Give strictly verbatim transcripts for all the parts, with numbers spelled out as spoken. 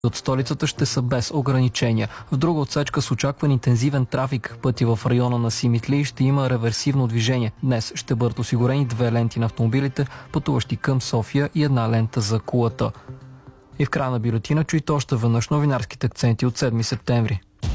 от столицата ще са без ограничения. В друга отсечка с очакван интензивен трафик пъти в района на Симитли ще има реверсивно движение. Днес ще бъдат осигурени две ленти на автомобилите, пътуващи към София, и една лента за кулата. И в края на бюлетина чуйте още веднъж новинарските акценти от седми септември.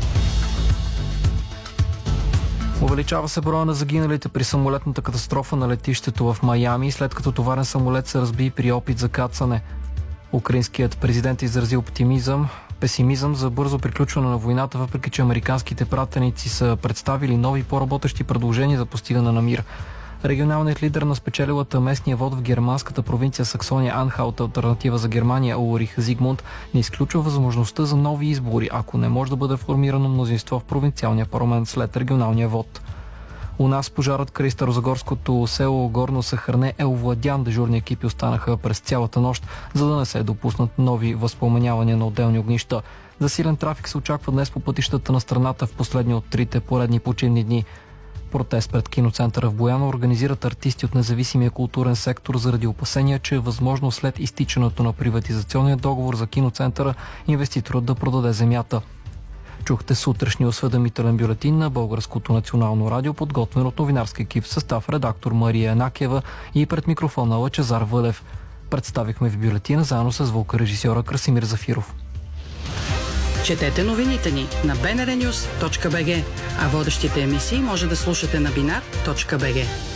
Увеличава се броя на загиналите при самолетната катастрофа на летището в Майами, след като товарен самолет се разби при опит за кацане. Украинският президент изрази оптимизъм, песимизъм за бързо приключване на войната, въпреки че американските пратеници са представили нови по-работещи предложения за постигане на мир. Регионалният лидер на спечелилата местния вод в германската провинция Саксония Анхалт, алтернатива за Германия, Улрих Зигмунд, не изключва възможността за нови избори, ако не може да бъде формирано мнозинство в провинциалния парламент след регионалния вод. У нас пожарът край старозагорското село Горно Сахарне е овладян. Дежурни екипи останаха през цялата нощ, за да не се допуснат нови възпламенявания на отделни огнища. Засилен трафик се очаква днес по пътищата на страната в последни от трите поредни почивни дни. Протест пред киноцентъра в Бояна организират артисти от независимия културен сектор заради опасения, че е възможно след изтичането на приватизационния договор за киноцентъра инвеститорът да продаде земята. Чухте сутрешния осведомителен бюлетин на Българското национално радио, подготвен от новинарски екип в състав редактор Мария Енакиева и пред микрофона Лъчезар Вълев. Представихме в бюлетина заедно с звукорежисьора Красимир Зафиров. Четете новините ни на би ен ар нюз точка би джи, а водещите емисии може да слушате на бинар точка би джи.